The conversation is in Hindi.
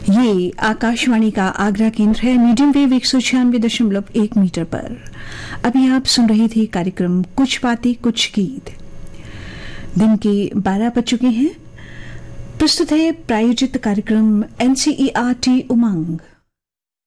ये आकाशवाणी का आगरा केंद्र है। मीडियम वेव 196.1 मीटर पर अभी आप सुन रहे थे कार्यक्रम कुछ बातें कुछ गीत। दिन के 12 बज चुके हैं। प्रस्तुत है प्रायोजित कार्यक्रम NCERT उमंग।